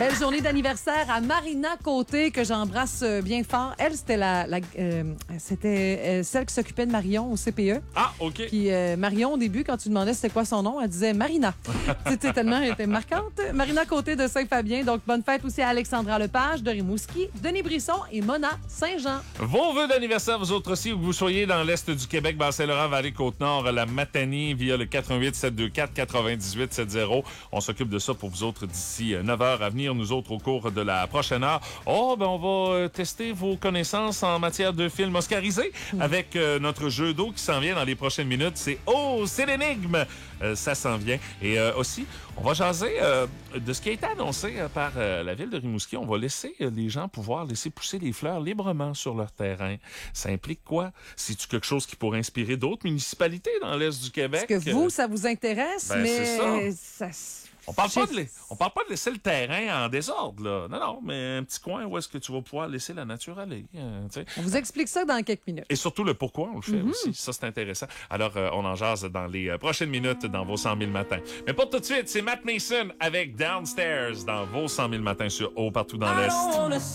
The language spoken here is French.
Belle journée d'anniversaire à Marina Côté, que j'embrasse bien fort. Elle, c'était c'était celle qui s'occupait de Marion au CPE. Ah, OK. Puis Marion, au début, quand tu demandais c'était quoi son nom, elle disait Marina. C'était tellement elle était marquante. Marina Côté de Saint-Fabien. Donc, bonne fête aussi à Alexandra Lepage de Rimouski, Denis Brisson et Mona Saint-Jean. Vos vœux d'anniversaire, vous autres aussi, où que vous soyez dans l'Est du Québec, Bas-Saint-Laurent, Vallée-Côte-Nord, la Matanie, via le 88 724 98 70. On s'occupe de ça pour vous autres d'ici 9 heures à venir, nous autres, au cours de la prochaine heure. On va tester vos connaissances en matière de films oscarisés avec notre jeu d'eau qui s'en vient dans les prochaines minutes. C'est l'énigme! Ça s'en vient. Et aussi, on va jaser de ce qui a été annoncé par la ville de Rimouski. On va laisser les gens pouvoir laisser pousser les fleurs librement sur leur terrain. Ça implique quoi? C'est-tu quelque chose qui pourrait inspirer d'autres municipalités dans l'Est du Québec? Est-ce que vous, ça vous intéresse? Ben, mais c'est ça. On parle pas de laisser le terrain en désordre, là. Non, mais un petit coin où est-ce que tu vas pouvoir laisser la nature aller. On vous explique ça dans quelques minutes. Et surtout le pourquoi on le fait aussi. Ça, c'est intéressant. Alors, on en jase dans les prochaines minutes dans vos 100 000 matins. Mais pas tout de suite, c'est Matt Mason avec Downstairs dans vos 100 000 matins sur Haut partout dans l'Est.